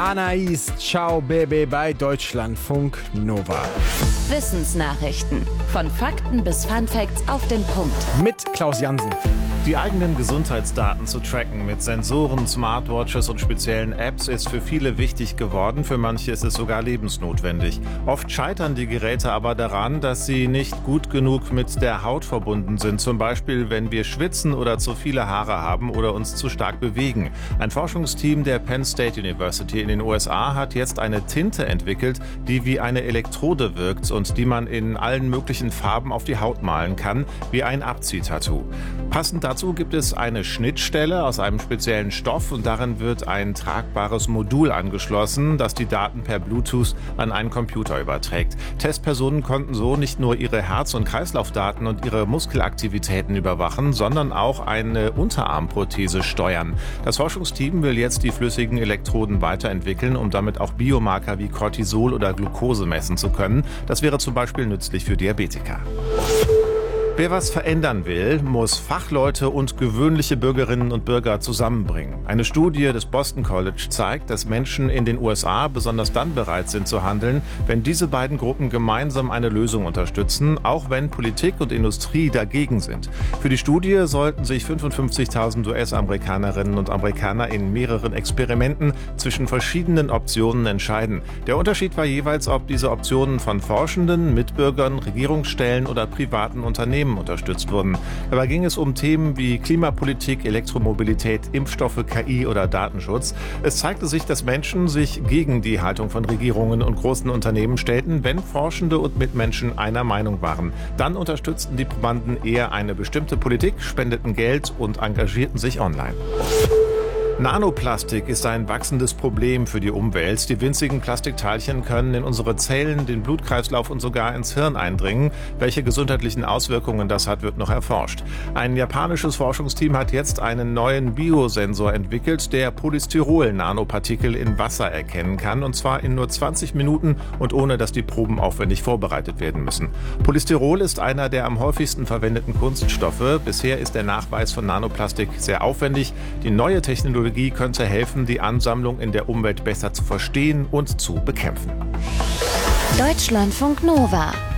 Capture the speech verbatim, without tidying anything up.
Anais, ciao Baby bei Deutschlandfunk Nova. Wissensnachrichten. Von Fakten bis Funfacts auf den Punkt. Mit Klaus Jansen. Die eigenen Gesundheitsdaten zu tracken mit Sensoren, Smartwatches und speziellen Apps ist für viele wichtig geworden. Für manche ist es sogar lebensnotwendig. Oft scheitern die Geräte aber daran, dass sie nicht gut genug mit der Haut verbunden sind. Zum Beispiel, wenn wir schwitzen oder zu viele Haare haben oder uns zu stark bewegen. Ein Forschungsteam der Penn State University in den U S A hat jetzt eine Tinte entwickelt, die wie eine Elektrode wirkt und die man in allen möglichen Farben auf die Haut malen kann, wie ein Abziehtattoo. Passend dazu gibt es eine Schnittstelle aus einem speziellen Stoff und darin wird ein tragbares Modul angeschlossen, das die Daten per Bluetooth an einen Computer überträgt. Testpersonen konnten so nicht nur ihre Herz- und Kreislaufdaten und ihre Muskelaktivitäten überwachen, sondern auch eine Unterarmprothese steuern. Das Forschungsteam will jetzt die flüssigen Elektroden weiterentwickeln, um damit auch Biomarker wie Cortisol oder Glucose messen zu können. Das wäre zum Beispiel nützlich für Diabetiker. Wer was verändern will, muss Fachleute und gewöhnliche Bürgerinnen und Bürger zusammenbringen. Eine Studie des Boston College zeigt, dass Menschen in den U S A besonders dann bereit sind zu handeln, wenn diese beiden Gruppen gemeinsam eine Lösung unterstützen, auch wenn Politik und Industrie dagegen sind. Für die Studie sollten sich fünfundfünfzigtausend U S-Amerikanerinnen und Amerikaner in mehreren Experimenten zwischen verschiedenen Optionen entscheiden. Der Unterschied war jeweils, ob diese Optionen von Forschenden, Mitbürgern, Regierungsstellen oder privaten Unternehmen unterstützt wurden. Dabei ging es um Themen wie Klimapolitik, Elektromobilität, Impfstoffe, K I oder Datenschutz. Es zeigte sich, dass Menschen sich gegen die Haltung von Regierungen und großen Unternehmen stellten, wenn Forschende und Mitmenschen einer Meinung waren. Dann unterstützten die Probanden eher eine bestimmte Politik, spendeten Geld und engagierten sich online. Nanoplastik ist ein wachsendes Problem für die Umwelt. Die winzigen Plastikteilchen können in unsere Zellen, den Blutkreislauf und sogar ins Hirn eindringen. Welche gesundheitlichen Auswirkungen das hat, wird noch erforscht. Ein japanisches Forschungsteam hat jetzt einen neuen Biosensor entwickelt, der Polystyrol-Nanopartikel in Wasser erkennen kann, und zwar in nur zwanzig Minuten und ohne, dass die Proben aufwendig vorbereitet werden müssen. Polystyrol ist einer der am häufigsten verwendeten Kunststoffe. Bisher ist der Nachweis von Nanoplastik sehr aufwendig. Die neue Technologie könnte helfen, die Ansammlung in der Umwelt besser zu verstehen und zu bekämpfen. Deutschlandfunk Nova.